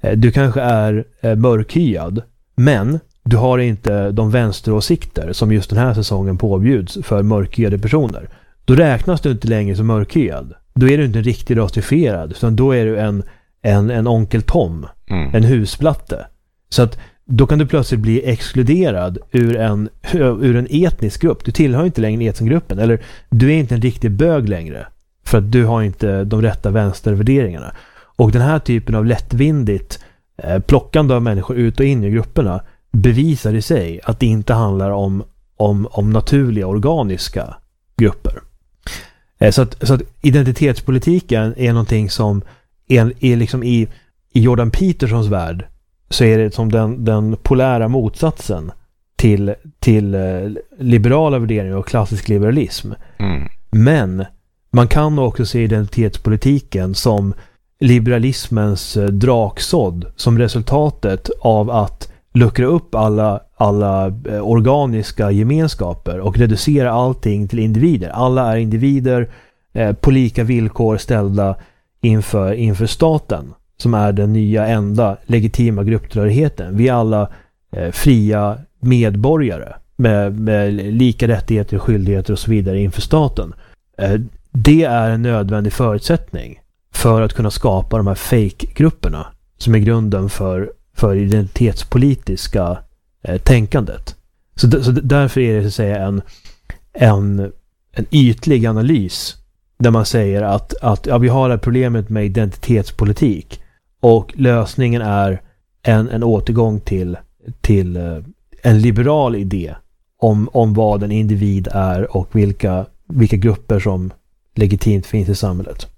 du kanske är mörkhyad, men du har inte de vänsteråsikter som just den här säsongen påbjuds för mörkhyade personer. Då räknas du inte längre som mörkhyad. Då är du inte en riktig rasifierad, utan då är du en onkel Tom, en husplatte. Så att då kan du plötsligt bli exkluderad ur en etnisk grupp. Du tillhör inte längre etniska gruppen, eller du är inte en riktig bög längre för att du har inte de rätta vänstervärderingarna. Och den här typen av lättvindigt plockande av människor ut och in i grupperna bevisar i sig att det inte handlar om naturliga organiska grupper. Så att identitetspolitiken är någonting som är liksom i Jordan Petersons värld, så är det som den polära motsatsen till liberala värderingar och klassisk liberalism. Men man kan också se identitetspolitiken som liberalismens draksådd, som resultatet av att luckra upp alla organiska gemenskaper och reducera allting till individer. Alla är individer på lika villkor ställda inför staten, som är den nya enda legitima grupptillhörigheten. Vi är alla fria medborgare med lika rättigheter och skyldigheter och så vidare inför staten. Det är en nödvändig förutsättning för att kunna skapa de här fake-grupperna som är grunden för identitetspolitiska tänkandet. Så därför är det så att säga en ytlig analys där man säger att vi har det problemet med identitetspolitik och lösningen är en återgång till en liberal idé om vad en individ är och vilka grupper som legitimt finns i samhället.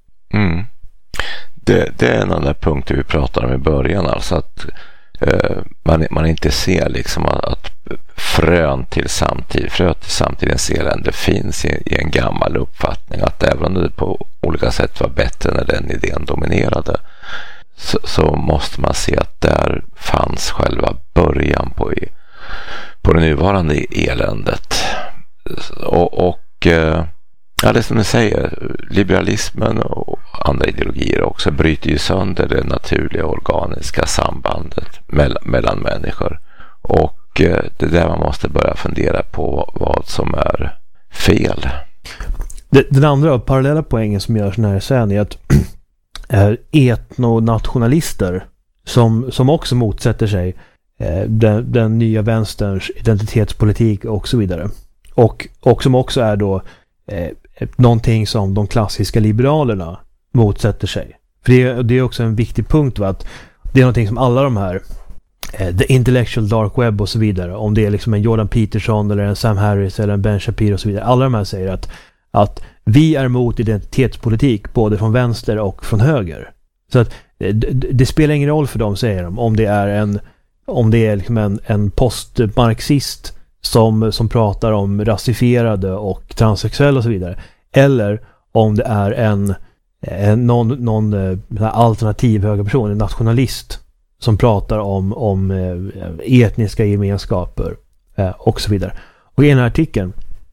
Det är en av de punkter vi pratade om i början, alltså att man inte ser liksom att fröet till samtidens elände finns i en gammal uppfattning, att även om det på olika sätt var bättre när den idén dominerade, så måste man se att där fanns själva början på det nuvarande eländet. Och ja, det som du säger, liberalismen och andra ideologier också bryter ju sönder det naturliga organiska sambandet mellan människor. Och det är där man måste börja fundera på vad som är fel. Den andra parallella poängen som görs när sen är att etnonationalister som också motsätter sig den nya vänsterns identitetspolitik och så vidare. Och som också är då någonting som de klassiska liberalerna motsätter sig. För det är också en viktig punkt, att det är någonting som alla de här the intellectual dark web och så vidare, om det är liksom en Jordan Peterson eller en Sam Harris eller en Ben Shapiro och så vidare, alla de här säger att vi är emot identitetspolitik både från vänster och från höger. Så att det spelar ingen roll för dem, säger de, om det är liksom en postmarxist som pratar om rasifierade och transsexuella och så vidare, eller om det är någon alternativ högerperson, en nationalist som pratar om etniska gemenskaper och så vidare. Och i den här artikeln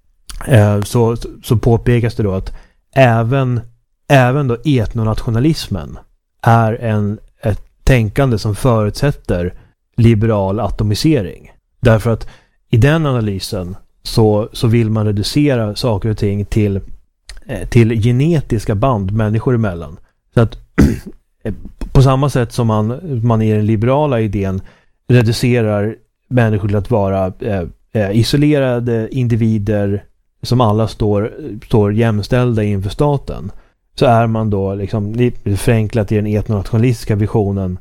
så påpekas det då att även då etnonationalismen är ett tänkande som förutsätter liberal atomisering. Därför att i den analysen så vill man reducera saker och ting till genetiska band människor emellan. Så att på samma sätt som man i den liberala idén reducerar människor till att vara isolerade individer som alla står jämställda inför staten, så är man då liksom lite förenklat i den etnonationalistiska visionen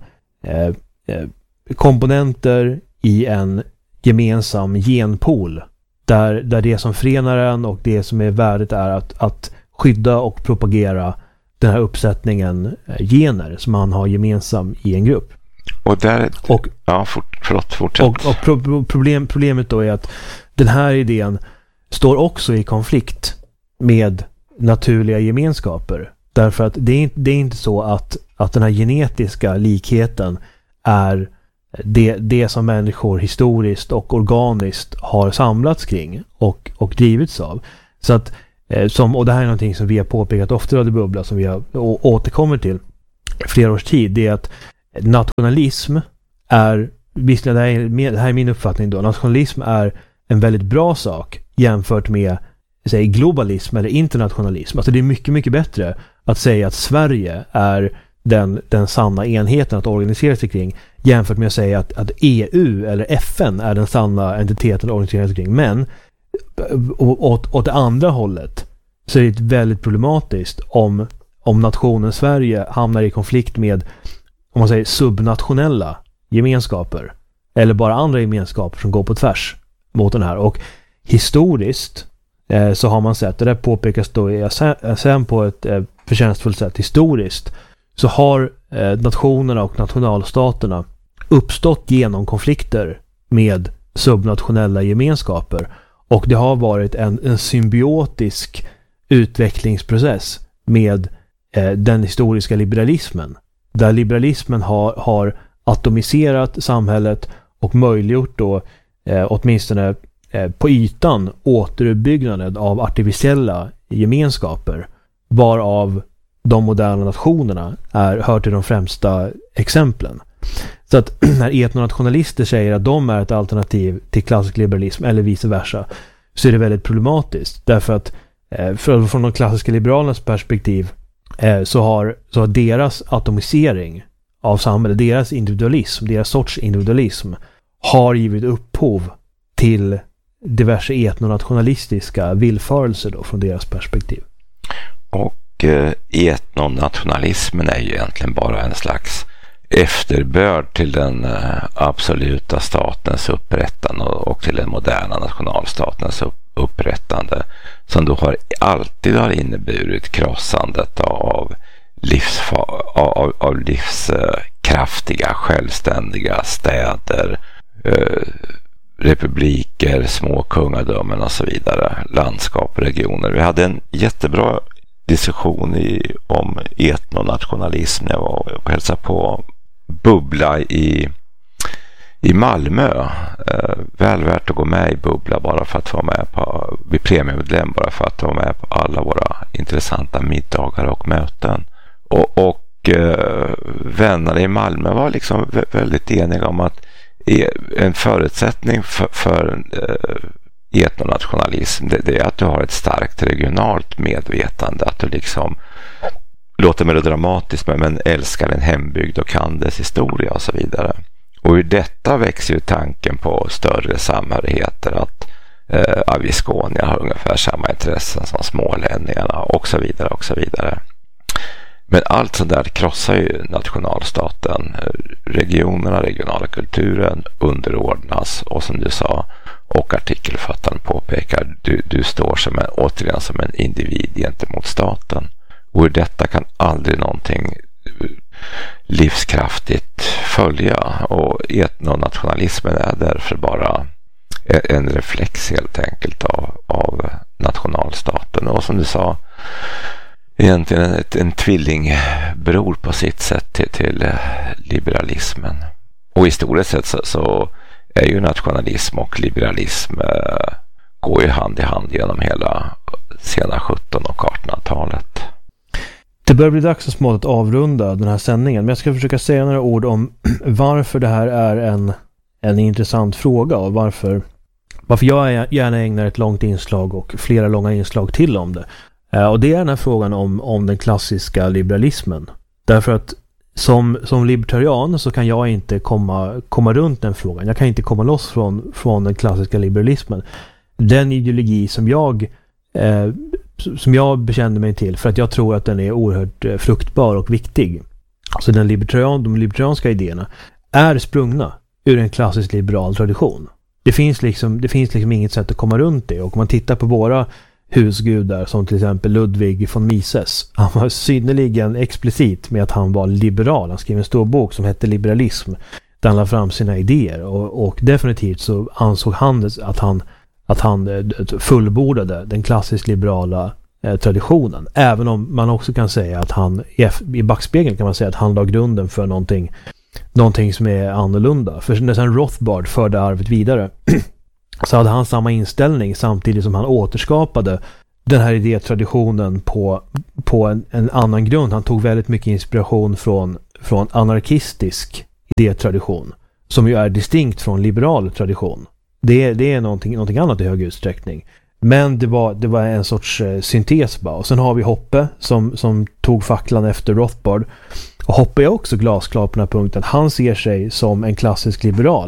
komponenter i en gemensam genpool där det som förenar en och det som är värdet är att skydda och propagera den här uppsättningen gener som man har gemensam i en grupp. Och där fortsätt. Och problemet då är att den här idén står också i konflikt med naturliga gemenskaper. Därför att det är inte så att den här genetiska likheten är det som människor historiskt och organiskt har samlats kring och drivits av. Så att och det här är någonting som vi har påpekat ofta i Radio Bubbla, som vi har återkommer till flera års tid, det är att nationalism är, visst det här är min uppfattning då, nationalism är en väldigt bra sak jämfört med säg globalism eller internationalism. Alltså det är mycket, mycket bättre att säga att Sverige är den sanna enheten att organisera sig kring jämfört med att säga att EU eller FN är den sanna entiteten att organisera sig kring. Men åt det andra hållet så är det väldigt problematiskt om nationen Sverige hamnar i konflikt med, om man säger, subnationella gemenskaper eller bara andra gemenskaper som går på tvärs mot den här. Och historiskt så har man sett, och det påpekas då sen på ett förtjänstfullt sätt, historiskt så har nationerna och nationalstaterna uppstått genom konflikter med subnationella gemenskaper, och det har varit en symbiotisk utvecklingsprocess med den historiska liberalismen, där liberalismen har atomiserat samhället och möjliggjort då åtminstone på ytan återuppbyggnaden av artificiella gemenskaper, varav de moderna nationerna hör till de främsta exemplen. Så att när etnonationalister säger att de är ett alternativ till klassisk liberalism eller vice versa, så är det väldigt problematiskt. Därför att från de klassiska liberalernas perspektiv så har deras atomisering av samhället, deras individualism, deras sorts individualism har givit upphov till diverse etnonationalistiska villfarelser då från deras perspektiv. Och etnonationalismen är ju egentligen bara en slags efterbörd till den absoluta statens upprättande och till den moderna nationalstatens upprättande, som då alltid har inneburit krossandet av livskraftiga, självständiga städer, republiker, små kungadömen och så vidare, landskap och regioner. Vi hade en jättebra diskussion om etnonationalism när jag var och hälsade på Bubbla i Malmö. Väl värt att gå med i Bubbla bara för att vara med på, bli premiemedlem, bara för att vara med på alla våra intressanta middagar och möten. Och vännerna i Malmö var liksom väldigt eniga om att en förutsättning för etnonationalism det är att du har ett starkt regionalt medvetande, att du liksom låter melodramatiskt men älskar en hembygd och kan dess historia och så vidare. Och ur detta växer ju tanken på större samhörigheter, att Aviskånia har ungefär samma intressen som smålänningarna och så vidare och så vidare. Men allt sånt där krossar ju nationalstaten. Regionerna, regionala kulturen underordnas, och som du sa och artikelförfattaren påpekar, du står återigen som en individ gentemot staten. Och ur detta kan aldrig någonting livskraftigt följa, och etnonationalismen är därför bara en reflex helt enkelt av nationalstaten. Och som du sa, egentligen en tvillingbror på sitt sätt till liberalismen. Och historiskt sett så är ju nationalism och liberalism går ju hand i hand genom hela sena 1700- och 1800-talet. Det börjar bli dags så smått att avrunda den här sändningen, men jag ska försöka säga några ord om varför det här är en intressant fråga och varför jag gärna ägnar ett långt inslag och flera långa inslag till om det. Och det är den här frågan om den klassiska liberalismen. Därför att som libertarian så kan jag inte komma runt den frågan. Jag kan inte komma loss från den klassiska liberalismen. Den ideologi som jag bekände mig till, för att jag tror att den är oerhört fruktbar och viktig. Så de libertarianska idéerna är sprungna ur en klassisk liberal tradition. Det finns liksom inget sätt att komma runt det. Och om man tittar på våra husgudar, som till exempel Ludwig von Mises, han var synnerligen explicit med att han var liberal. Han skrev en stor bok som hette Liberalism, där han lade fram sina idéer, och definitivt så ansåg han att han fullbordade den klassiskt liberala traditionen. Även om man också kan säga att han i backspegeln kan man säga att han la grunden för någonting som är annorlunda. För när sen Rothbard förde arvet vidare så hade han samma inställning, samtidigt som han återskapade den här idétraditionen på en annan grund. Han tog väldigt mycket inspiration från anarkistisk idétradition, som ju är distinkt från liberal tradition. Det är någonting annat i hög utsträckning. Men det var en sorts syntes bara. Och sen har vi Hoppe som tog facklan efter Rothbard. Och Hoppe är också glasklar på den här punkten. Han ser sig som en klassisk liberal.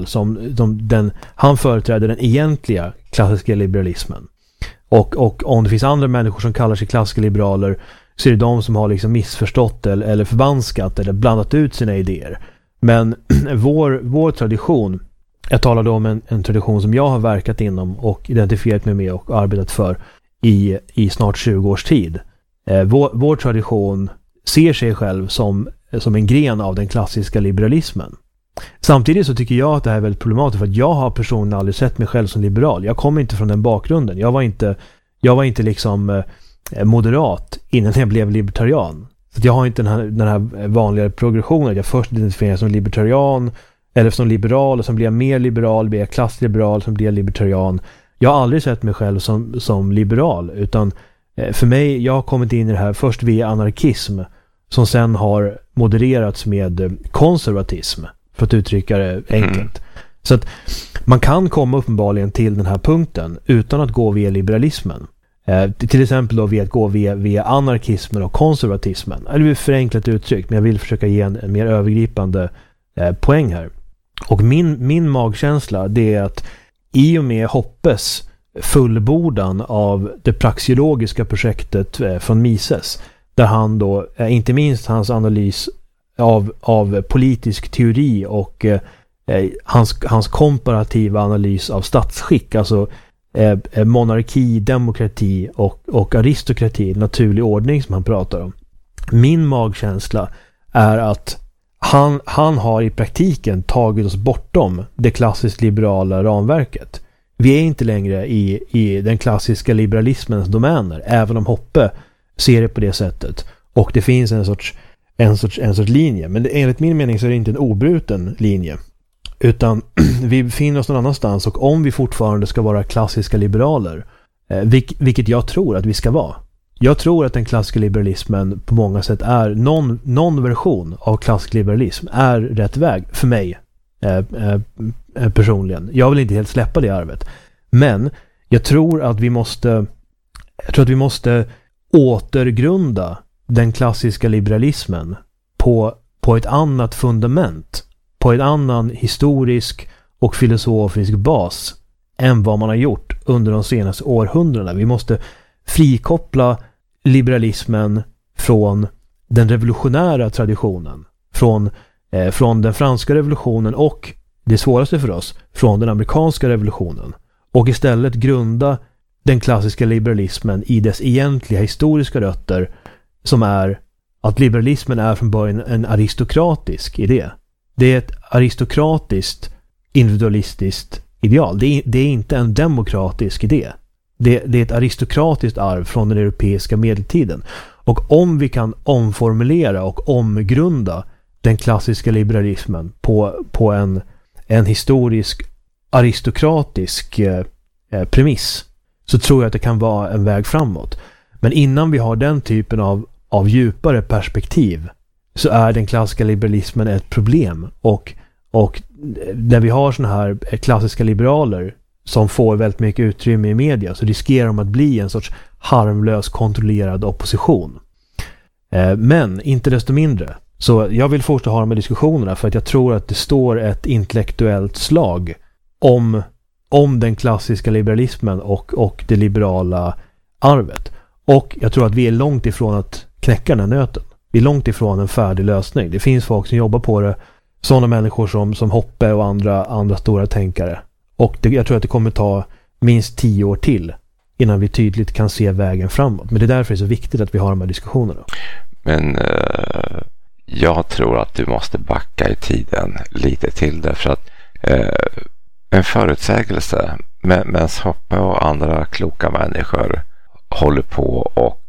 Han företräder den egentliga klassiska liberalismen. Och om det finns andra människor som kallar sig klassiska liberaler, så är det de som har liksom missförstått eller förvanskat eller blandat ut sina idéer. Men vår tradition, jag talade om en tradition som jag har verkat inom och identifierat mig med och arbetat för i snart 20 års tid. Vår tradition ser sig själv som en gren av den klassiska liberalismen. Samtidigt så tycker jag att det här är väldigt problematiskt, för att jag har personligen aldrig sett mig själv som liberal. Jag kommer inte från den bakgrunden. Jag var inte liksom moderat innan jag blev libertarian. Så jag har inte den här vanliga progressionen. Jag först identifierar som libertarian eller som liberal, och sen blir jag mer liberal, blir jag klassliberal, sen blir jag libertarian. Jag har aldrig sett mig själv som liberal, utan för mig, jag har kommit in i det här först via anarkism, som sen har modererats med konservatism, för att uttrycka det enkelt. Så att man kan komma uppenbarligen till den här punkten utan att gå via liberalismen. Till exempel då via att gå via anarkismen och konservatismen. Det är förenklat uttryckt, men jag vill försöka ge en mer övergripande poäng här. Och min magkänsla, det är att i och med Hoppes fullbordan av det praxeologiska projektet från Mises, där han då, inte minst hans analys av politisk teori och hans komparativa analys av statsskick, alltså monarki, demokrati och aristokrati, naturlig ordning som han pratar om. Min magkänsla är att han har i praktiken tagit oss bortom det klassiskt liberala ramverket. Vi är inte längre i den klassiska liberalismens domäner, även om Hoppe ser det på det sättet. Och det finns en sorts linje. Men enligt min mening så är det inte en obruten linje. Utan vi befinner oss någon annanstans, och om vi fortfarande ska vara klassiska liberaler, vilket jag tror att vi ska vara. Jag tror att den klassiska liberalismen på många sätt är någon version av klassisk liberalism är rätt väg för mig personligen. Jag vill inte helt släppa det arvet. Men jag tror att vi måste återgrunda den klassiska liberalismen på ett annat fundament, på en annan historisk och filosofisk bas än vad man har gjort under de senaste århundradena. Vi måste frikoppla liberalismen från den revolutionära traditionen, från den franska revolutionen och, det svåraste för oss, från den amerikanska revolutionen, och istället grunda den klassiska liberalismen i dess egentliga historiska rötter, som är att liberalismen är från början en aristokratisk idé. Det är ett aristokratiskt, individualistiskt ideal. Det är inte en demokratisk idé. Det är ett aristokratiskt arv från den europeiska medeltiden. Och om vi kan omformulera och omgrunda den klassiska liberalismen på en historisk aristokratisk premiss, så tror jag att det kan vara en väg framåt. Men innan vi har den typen av djupare perspektiv, så är den klassiska liberalismen ett problem. Och när vi har såna här klassiska liberaler som får väldigt mycket utrymme i media, så riskerar de att bli en sorts harmlös kontrollerad opposition. Men inte desto mindre. Så jag vill fortsätta ha de här diskussionerna, för att jag tror att det står ett intellektuellt slag om den klassiska liberalismen och det liberala arvet. Och jag tror att vi är långt ifrån att knäcka den här nöten. Vi är långt ifrån en färdig lösning. Det finns folk som jobbar på det. Sådana människor som Hoppe och andra stora tänkare. Och jag tror att det kommer ta minst 10 år till innan vi tydligt kan se vägen framåt. Men det är därför det är så viktigt att vi har de här diskussionerna. Men jag tror att du måste backa i tiden lite till, därför att en förutsägelse medan Hoppe och andra kloka människor håller på och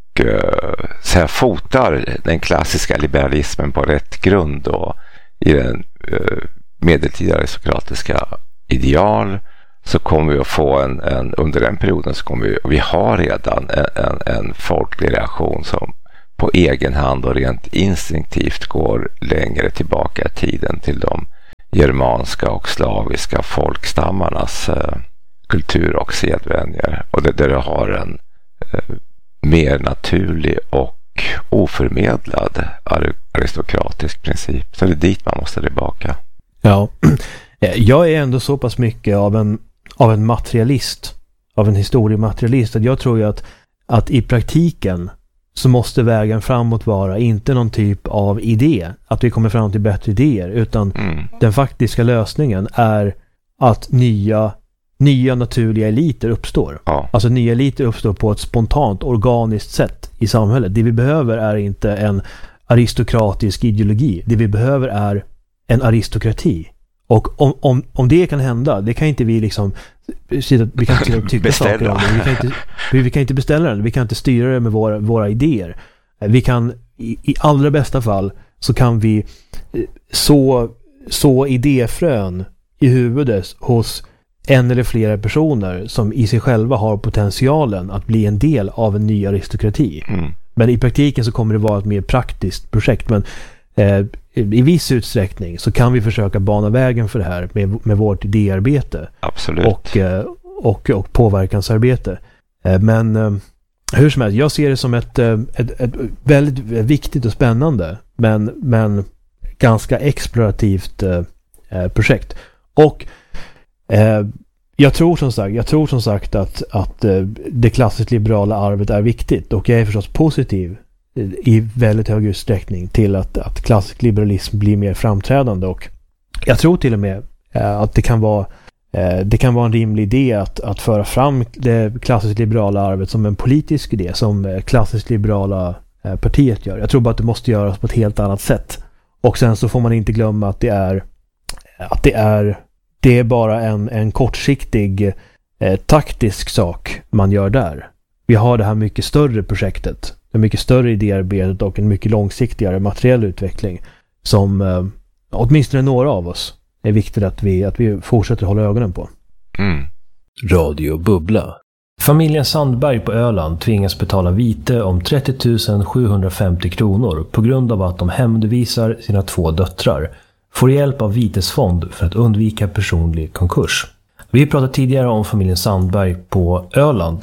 fotar den klassiska liberalismen på rätt grund och i den medeltida aristokratiska ideal, så kommer vi att få under den perioden så kommer vi har redan en folklig reaktion som på egen hand och rent instinktivt går längre tillbaka i tiden till de germanska och slaviska folkstammarnas kultur och sedvänjor, och där du har en mer naturlig och oförmedlad aristokratisk princip. Så det är dit man måste tillbaka. Ja, jag är ändå så pass mycket av en materialist, av en historiematerialist, att jag tror ju att i praktiken så måste vägen framåt vara inte någon typ av idé, att vi kommer fram till bättre idéer, utan den faktiska lösningen är att nya naturliga eliter uppstår. Ja. Alltså nya eliter uppstår på ett spontant, organiskt sätt i samhället. Det vi behöver är inte en aristokratisk ideologi. Det vi behöver är en aristokrati. Och om det kan hända, det kan inte vi liksom vi kan inte tycka saker om det. Vi kan inte beställa den. Vi kan inte styra det med våra idéer. Vi kan i allra bästa fall så kan vi så idéfrön i huvudet hos en eller flera personer som i sig själva har potentialen att bli en del av en ny aristokrati. Men i praktiken så kommer det vara ett mer praktiskt projekt. Men i viss utsträckning så kan vi försöka bana vägen för det här med vårt idéarbete. Absolut. Och påverkansarbete. Men hur som helst, jag ser det som ett väldigt viktigt och spännande men ganska explorativt projekt. Och jag tror som sagt att det klassiskt liberala arvet är viktigt, och jag är förstås positiv i väldigt hög utsträckning till att klassisk liberalism blir mer framträdande, och jag tror till och med att det kan vara en rimlig idé att föra fram det klassiskt liberala arvet som en politisk idé, som klassiskt liberala partiet gör. Jag tror bara att det måste göras på ett helt annat sätt, och sen så får man inte glömma att det är bara en kortsiktig taktisk sak man gör där. Vi har det här mycket större projektet, en mycket större idéarbetet och en mycket långsiktigare materiell utveckling som åtminstone några av oss är viktigt att vi fortsätter hålla ögonen på. Radio Bubbla. Familjen Sandberg på Öland tvingas betala vite om 30 750 kronor på grund av att de hemundervisar sina 2 döttrar. Får hjälp av vitesfond för att undvika personlig konkurs. Vi pratade tidigare om familjen Sandberg på Öland.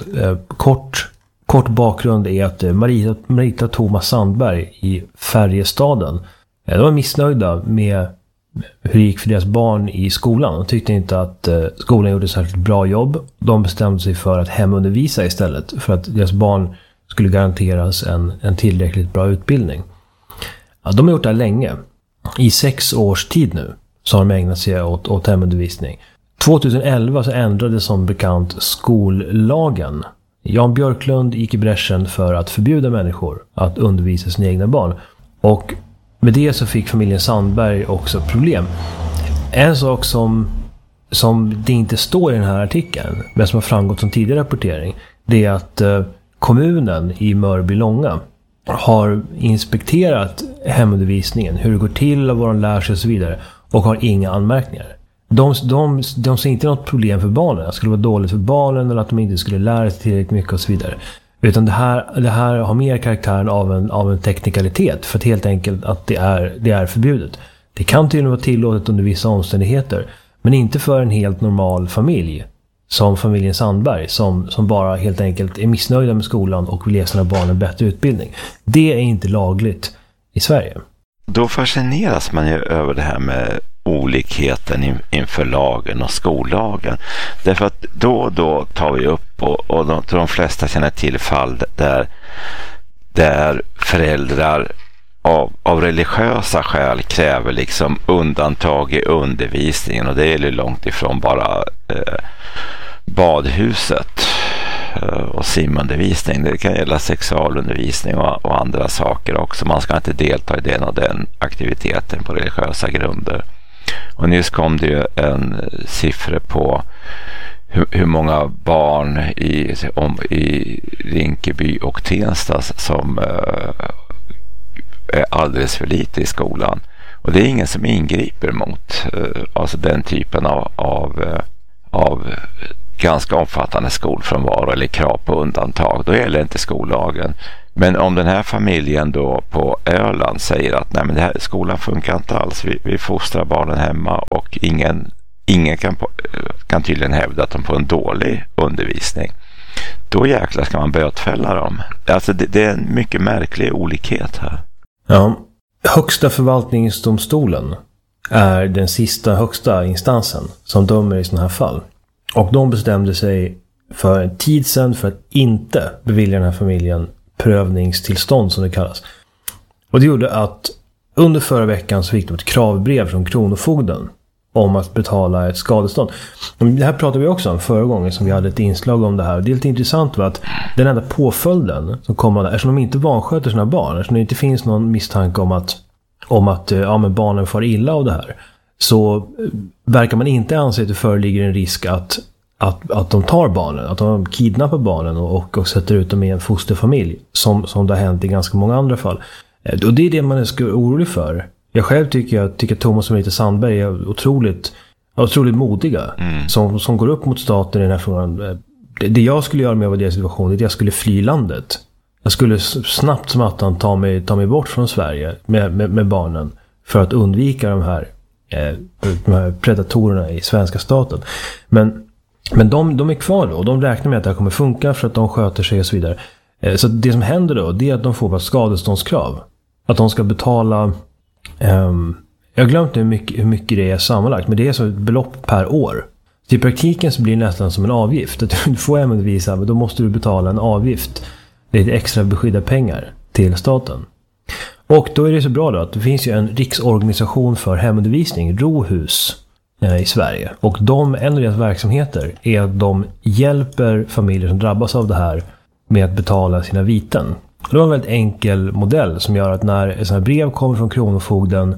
Kort bakgrund är att Marita och Thomas Sandberg i Färjestaden, de var missnöjda med hur det gick för deras barn i skolan. De tyckte inte att skolan gjorde ett särskilt bra jobb. De bestämde sig för att hemundervisa istället, för att deras barn skulle garanteras en tillräckligt bra utbildning. Ja, de har gjort det här länge. I 6 års tid nu så har de ägnat sig åt hemundervisning. 2011 så ändrades som bekant skollagen. Jan Björklund gick i bräschen för att förbjuda människor att undervisa sina egna barn. Och med det så fick familjen Sandberg också problem. En sak som det inte står i den här artikeln, men som har framgått som tidigare rapportering, det är att kommunen i Mörbylånga har inspekterat hemundervisningen, hur det går till och vad de lär sig och så vidare, och har inga anmärkningar. De ser inte något problem för barnen, att det skulle vara dåligt för barnen eller att de inte skulle lära sig tillräckligt mycket och så vidare. Utan det här har mer karaktären av en teknikalitet, för att helt enkelt att det är förbjudet. Det kan tydligen vara tillåtet under vissa omständigheter, men inte för en helt normal familj som familjen Sandberg som bara helt enkelt är missnöjda med skolan och vill ge sina barn en bättre utbildning. Det är inte lagligt i Sverige. Då fascineras man ju över det här med olikheten inför lagen och skollagen. Därför att då och då tar vi upp och de flesta känner till fall där föräldrar av religiösa skäl kräver liksom undantag i undervisningen, och det är långt ifrån bara badhuset och simundervisning. Det kan gälla sexualundervisning och andra saker också. Man ska inte delta i den och den aktiviteten på religiösa grunder. Och nyss kom det ju en siffra på hur många barn i Rinkeby och Tensta som är alldeles för lite i skolan. Och det är ingen som ingriper mot alltså den typen av av ganska omfattande skolfrånvaro eller krav på undantag, då gäller inte skollagen. Men om den här familjen då på Öland säger att nej, men det här, skolan funkar inte alls, vi fostrar barnen hemma och ingen kan tydligen hävda att de får en dålig undervisning, då jäklar ska man bötfälla dem. Alltså det är en mycket märklig olikhet här. Ja, Högsta förvaltningsdomstolen är den sista högsta instansen som dömer i sådana här fall. Och de bestämde sig för en tid sedan för att inte bevilja den här familjen prövningstillstånd som det kallas. Och det gjorde att under förra veckan så fick de ett kravbrev från Kronofogden om att betala ett skadestånd. Det här pratade vi också om förra gången som vi hade ett inslag om det här. Det är lite intressant att den enda påföljden som kommer där, eftersom de inte vansköter sina barn, eftersom det inte finns någon misstanke om att men barnen far illa av det här, så verkar man inte anse att det föreligger en risk att de tar barnen, att de kidnappar barnen och sätter ut dem i en fosterfamilj som det har hänt i ganska många andra fall. Och det är det man är orolig för. Jag själv tycker Thomas och Marita Sandberg är otroligt modiga som går upp mot staten i den här frågan. Det jag skulle göra med deras situation är att jag skulle fly landet. Jag skulle snabbt som attan ta mig bort från Sverige med barnen för att undvika de här predatorerna i svenska staten. Men de är kvar då och de räknar med att det här kommer funka för att de sköter sig och så vidare. Så det som händer då, det är att de får ett skadeståndskrav. Att de ska betala, jag har glömt hur mycket det är sammanlagt, men det är så ett belopp per år. Så i praktiken så blir det nästan som en avgift. Att du får hemundvisa, men då måste du betala en avgift. Det är ett extra beskydda pengar till staten. Och då är det så bra då att det finns ju en riksorganisation för hemundervisning, ROHUS, i Sverige. Och en av deras verksamheter är att de hjälper familjer som drabbas av det här med att betala sina viten. Det var en väldigt enkel modell som gör att när ett sådant här brev kommer från Kronofogden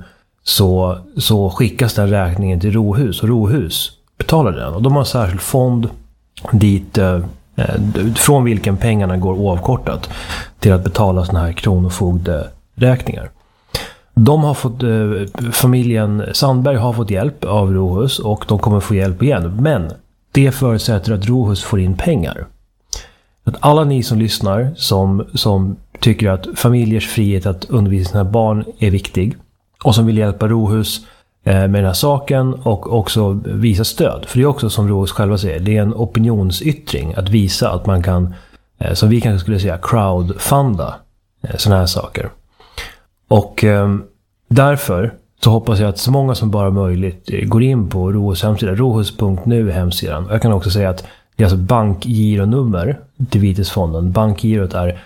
så skickas den räkningen till ROHUS och ROHUS betalar den. Och de har en särskild fond dit från vilken pengarna går oavkortat till att betala sådana här kronofogderäkningar. De har fått, familjen Sandberg har fått hjälp av ROHUS och de kommer få hjälp igen. Men det förutsätter att ROHUS får in pengar. Att alla ni som lyssnar som tycker att familjers frihet att undervisa sina barn är viktig och som vill hjälpa ROHUS med den här saken och också visa stöd. För det är också som ROHUS själva säger, det är en opinionsyttring att visa att man kan, som vi kanske skulle säga, crowdfunda sådana här saker. Och därför så hoppas jag att så många som bara möjligt går in på ROHUS hemsida, rohus.nu är hemsidan. Jag kan också säga att det är alltså bankgironummer till Vitesfonden. Bankgirot är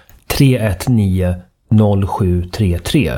3190733.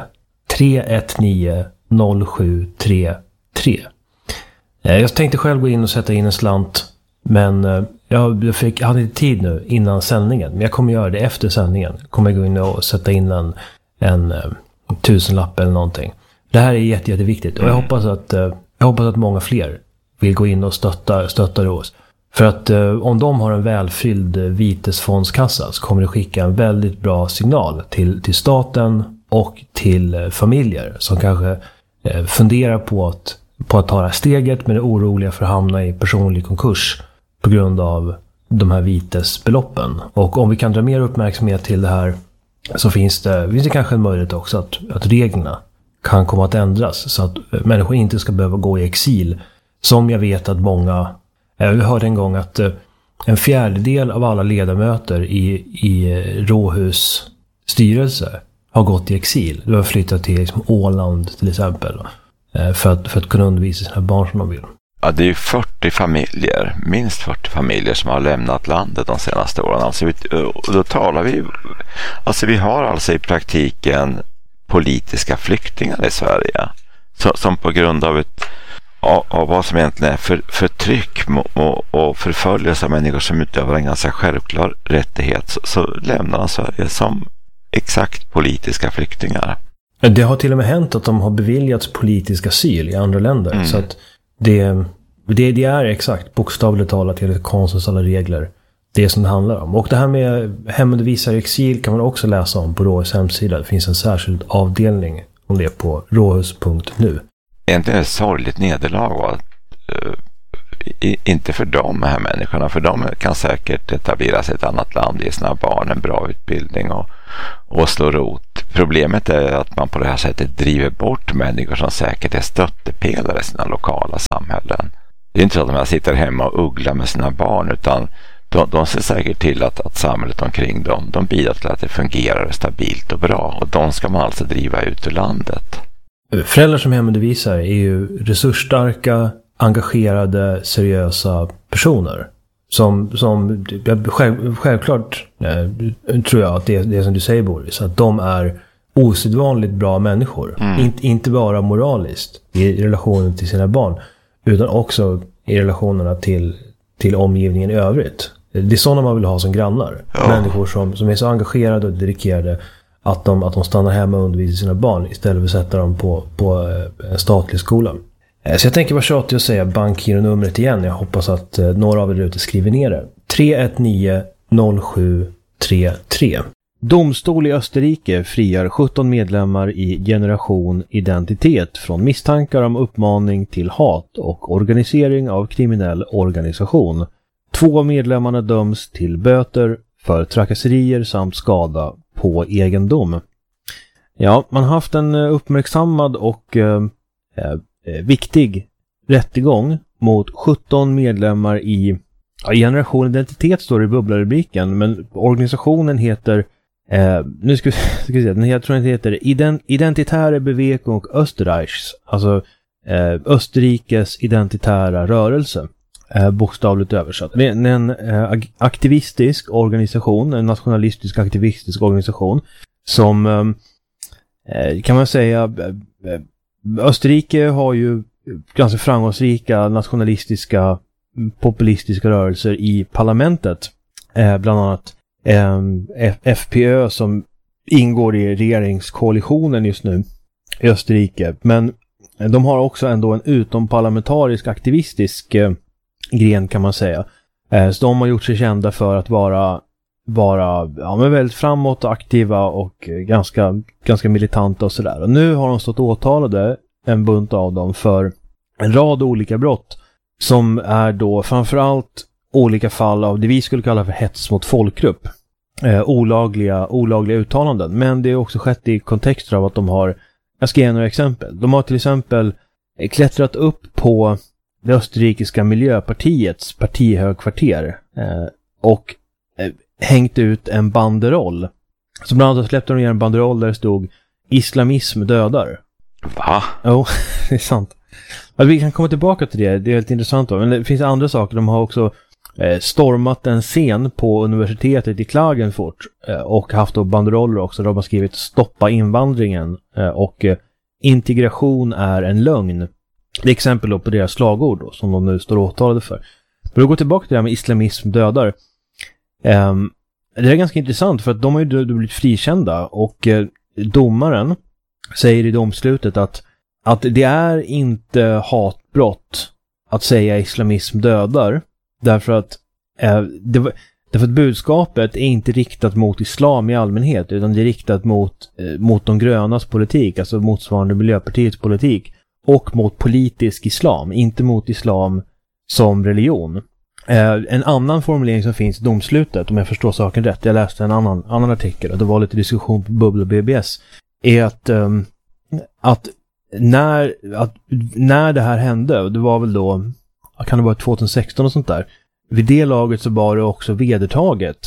3190733. Jag tänkte själv gå in och sätta in en slant, men jag hade inte tid nu innan sändningen. Men jag kommer göra det efter sändningen. Kommer jag gå in och sätta in en 1000-lapp eller någonting. Det här är jätteviktigt. Och jag hoppas att många fler vill gå in och stötta ROHUS. För att om de har en välfylld vitesfondskassa så kommer det skicka en väldigt bra signal till staten och till familjer som kanske funderar på att ta det här steget men är oroliga för att hamna i personlig konkurs på grund av de här vitesbeloppen. Och om vi kan dra mer uppmärksamhet till det här så finns det kanske en möjlighet också att reglerna kan komma att ändras så att människor inte ska behöva gå i exil. Som jag vet att många, jag hörde en gång att en fjärdedel av alla ledamöter i ROHUS styrelse har gått i exil. De har flyttat till Åland till exempel för att kunna undervisa sina barn som de vill. Ja, det är ju 40 familjer, minst 40 familjer som har lämnat landet de senaste åren. Alltså, då talar vi, alltså vi har alltså i praktiken politiska flyktingar i Sverige som på grund av av vad som egentligen är förtryck och förföljelse av människor som utövar en ganska självklar rättighet så lämnar de Sverige som exakt politiska flyktingar. Det har till och med hänt att de har beviljats politisk asyl i andra länder. Så att det är exakt bokstavligt talat enligt konstens alla regler det som det handlar om. Och det här med hemundervisare i exil kan man också läsa om på ROHUS hemsida. Det finns en särskild avdelning om det på rohus.nu. Egentligen är det ett sorgligt nederlag inte för de här människorna, för de kan säkert etablera sig i ett annat land, ge sina barn en bra utbildning och slå rot. Problemet är att man på det här sättet driver bort människor som säkert är stöttepelare i sina lokala samhällen. Det är inte så att de sitter hemma och ugglar med sina barn, utan de ser säkert till att samhället omkring dem, de bidrar till att det fungerar stabilt och bra, och de ska man alltså driva ut ur landet. Föräldrar som hemundervisar är ju resursstarka, engagerade, seriösa personer. Som självklart tror jag att det är som du säger, Boris, att de är osedvanligt bra människor. Inte bara moraliskt i relationen till sina barn, utan också i relationerna till omgivningen i övrigt. Det är sådana man vill ha som grannar. Ja. Människor som är så engagerade och dedikerade att de stannar hemma och undervisar sina barn istället för att sätta dem på en statlig skola. Så jag tänker vara tjatig att säga bankgironumret igen. Jag hoppas att några av er ute skriver ner det. 3190733. Domstol i Österrike friar 17 medlemmar i Generation Identitet från misstankar om uppmaning till hat och organisering av kriminell organisation. 2 av medlemmarna döms till böter för trakasserier samt skada på egendom. Ja, man har haft en uppmärksammad och viktig rättegång mot 17 medlemmar i Generation Identitet, står det i bubblarubriken, men organisationen heter nu ska vi se, jag tror den heter Identitäre Bewegung Österreichs, alltså Österrikes identitära rörelse, bokstavligt översatt. Det är en aktivistisk organisation, en nationalistisk aktivistisk organisation som kan man säga, Österrike har ju ganska framgångsrika nationalistiska populistiska rörelser i parlamentet, bland annat FPÖ som ingår i regeringskoalitionen just nu i Österrike, men de har också ändå en utomparlamentarisk aktivistisk gren, kan man säga. Så de har gjort sig kända för att vara väldigt framåt, aktiva och ganska militanta och sådär. Och nu har de stått åtalade, en bunt av dem, för en rad olika brott som är då framförallt olika fall av det vi skulle kalla för hets mot folkgrupp. Olagliga uttalanden. Men det är också skett i kontexter av att de har, jag ska ge några exempel. De har till exempel klättrat upp på det österrikiska miljöpartiets partihögkvarter och hängt ut en banderoll. Så bland annat släppte de ner en banderoll där det stod "Islamism dödar". Va? Jo, det är sant. Alltså, vi kan komma tillbaka till det, det är helt intressant då. Men det finns andra saker. De har också stormat en scen på universitetet i Klagenfurt och haft då banderoller också. De har skrivit "Stoppa invandringen" och "Integration är en lögn". Det är exempel då på deras slagord då, som de nu står åtalade för. Men att gå tillbaka till det här med "Islamism dödar". Det är ganska intressant, för att de har ju blivit frikända, och domaren säger i domslutet att det är inte hatbrott att säga "islamism dödar", därför att budskapet är inte riktat mot islam i allmänhet, utan det är riktat mot de grönas politik, alltså motsvarande Miljöpartiets politik, och mot politisk islam, inte mot islam som religion. En annan formulering som finns i domslutet, om jag förstår saken rätt, jag läste en annan artikel och det var lite diskussion på Bubbla BBS, är att när det här hände, och det var väl då, kan det vara 2016 och sånt där, vid det laget så var det också vedertaget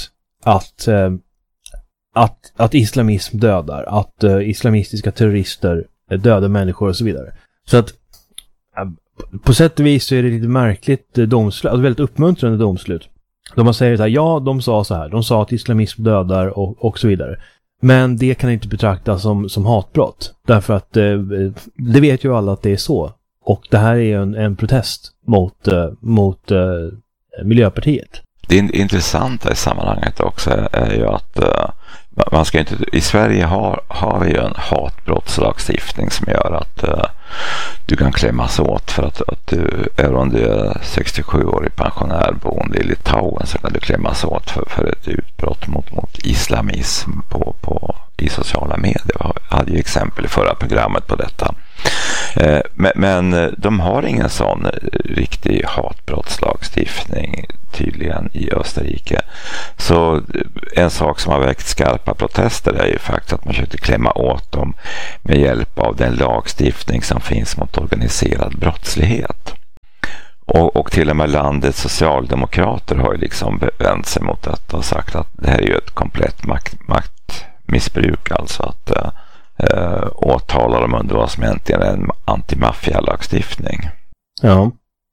att islamism dödar, att islamistiska terrorister dödar människor och så vidare. Så att på sätt och vis så är det lite märkligt domslut, alltså väldigt uppmuntrande domslut. De säger så här, ja, de sa så här, de sa att islamism dödar och så vidare. Men det kan inte betraktas som hatbrott, därför att det vet ju alla att det är så. Och det här är en protest mot Miljöpartiet. Det intressanta i sammanhanget också är ju att man ska inte, i Sverige har vi ju en hatbrottslagstiftning som gör att du kan klämmas åt för att även om du är 67-årig pensionärboende i Litauen, så kan du klämmas åt för ett utbrott mot islamism i sociala medier. Jag hade ju exempel i förra programmet på detta. Men de har ingen sån riktig hatbrottslagstiftning tydligen i Österrike. Så en sak som har väckt skarpa protester är ju faktiskt att man försökte klämma åt dem med hjälp av den lagstiftning som finns mot organiserad brottslighet. Och till och med landets socialdemokrater har ju liksom vänt sig mot detta och sagt att det här är ju ett komplett maktmissbruk, alltså att åtalar dem under vad som egentligen är en antimaffialagstiftning. Ja.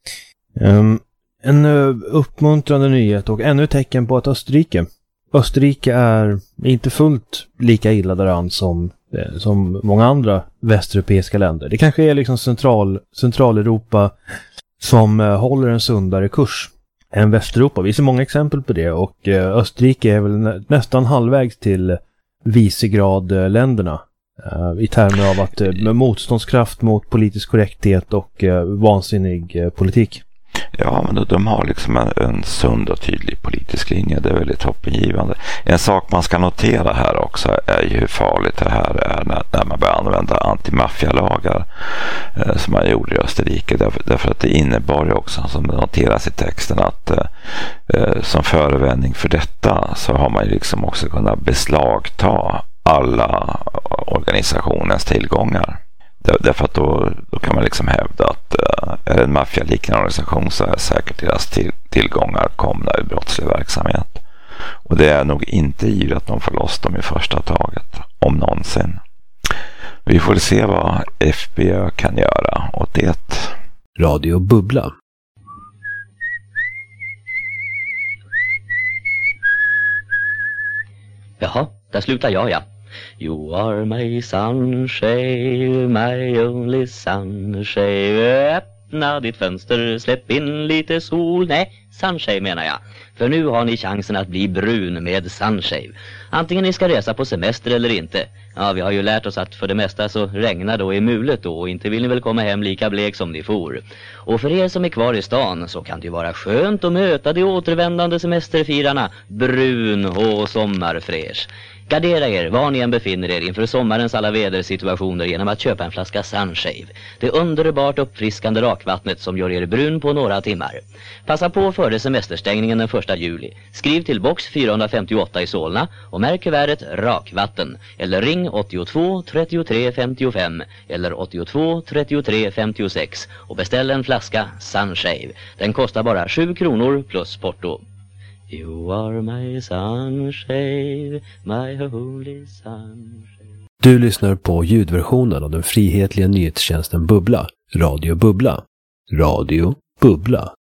En uppmuntrande nyhet och ännu ett tecken på att Österrike är inte fullt lika illa däran som många andra västeuropeiska länder. Det kanske är liksom Centraleuropa som håller en sundare kurs än Västeuropa. Vi ser många exempel på det, och Österrike är väl nästan halvvägs till Visegrad-länderna i termer av att med motståndskraft mot politisk korrekthet och vansinnig politik. Ja, men de har liksom en sund och tydlig politisk linje. Det är väldigt hoppingivande. En sak man ska notera här också är ju hur farligt det här är när man börjar använda antimaffialagar som man gjorde i Österrike. Därför att det innebar ju också, som det noteras i texten, att som förevändning för detta så har man ju liksom också kunnat beslagta alla organisationens tillgångar. Därför att då kan man liksom hävda att är det en maffialiknande organisation så är säkert deras tillgångar komna ur brottslig verksamhet. Och det är nog inte givet att de får loss dem i första taget, om någonsin. Vi får se vad FBÖ kan göra åt det. Radio Bubbla. Jaha, där slutar jag, ja. You are my sunshine, my only sunshine. Öppna ditt fönster, släpp in lite sol. Nej, sunshine menar jag. För nu har ni chansen att bli brun med sunshave. Antingen ni ska resa på semester eller inte. Ja, vi har ju lärt oss att för det mesta så regnar då i mulet då. Och inte vill ni väl komma hem lika blek som ni for. Och för er som är kvar i stan så kan det ju vara skönt att möta de återvändande semesterfirarna. Brun och sommarfräsch. Gardera er var ni än befinner er inför sommarens alla vädersituationer genom att köpa en flaska Sunshave. Det underbart uppfriskande rakvattnet som gör er brun på några timmar. Passa på före semesterstängningen den 1 juli. Skriv till box 458 i Solna och märk kuvertet rakvatten. Eller ring 82 33 55 eller 82 33 56 och beställ en flaska Sunshave. Den kostar bara 7 kronor plus porto. You are my sunshine, my holy sunshine. Du lyssnar på ljudversionen av den frihetliga nyhetstjänsten Bubbla. Radio Bubbla. Radio Bubbla.